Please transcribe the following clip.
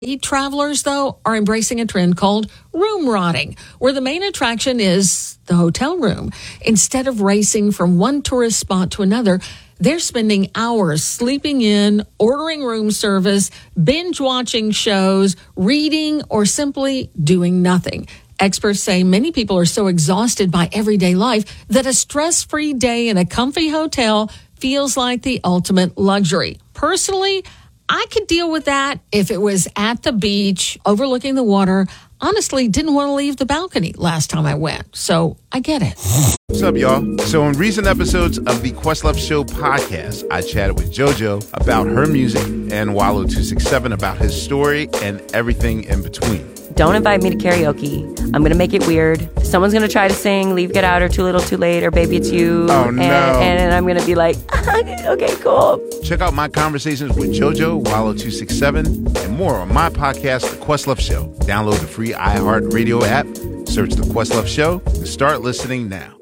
Travelers, though, are embracing a trend called room rotting, where the main attraction is the hotel room. Instead of racing from one tourist spot to another, they're spending hours sleeping in, ordering room service, binge watching shows, reading, or simply doing nothing. Experts say many people are so exhausted by everyday life that a stress-free day in a comfy hotel feels like the ultimate luxury. Personally, I could deal with that if it was at the beach, overlooking the water. Honestly, didn't want to leave the balcony last time I went, so I get it. What's up, y'all? So in recent episodes of the Questlove Show podcast, I chatted with JoJo about her music and Wallo267 about his story and everything in between. Don't invite me to karaoke. I'm going to make it weird. Someone's going to try to sing Leave, Get Out, or Too Little, Too Late, or Baby It's You. Oh, no. And I'm going to be like, okay, cool. Check out my conversations with JoJo, Wallo267, and more on my podcast, The Questlove Show. Download the free iHeartRadio app, search The Questlove Show, and start listening now.